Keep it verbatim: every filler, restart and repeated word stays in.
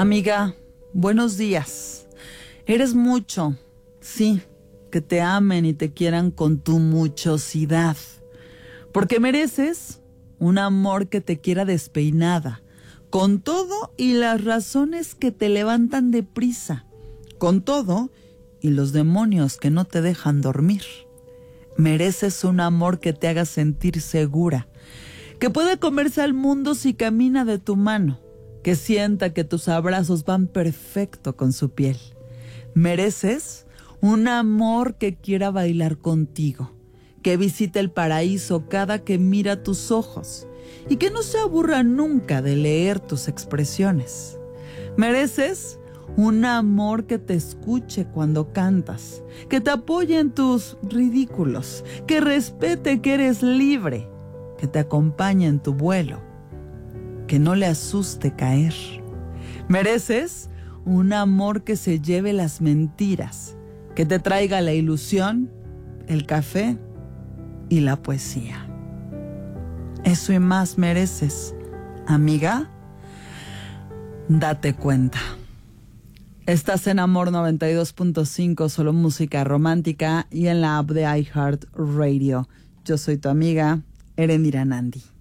Amiga, buenos días. Eres mucho, sí, que te amen y te quieran con tu muchosidad. Porque mereces un amor que te quiera despeinada, con todo y las razones que te levantan deprisa, con todo y los demonios que no te dejan dormir. Mereces un amor que te haga sentir segura, que puede comerse al mundo si camina de tu mano, que sienta que tus abrazos van perfecto con su piel. Mereces un amor que quiera bailar contigo, que visite el paraíso cada que mira tus ojos y que no se aburra nunca de leer tus expresiones. Mereces un amor que te escuche cuando cantas, que te apoye en tus ridículos, que respete que eres libre, que te acompañe en tu vuelo, que no le asuste caer. Mereces un amor que se lleve las mentiras, que te traiga la ilusión, el café y la poesía. Eso y más mereces, amiga. Date cuenta. Estás en Amor noventa y dos punto cinco, solo música romántica, y en la app de iHeartRadio. Yo soy tu amiga, Erendira Nandi.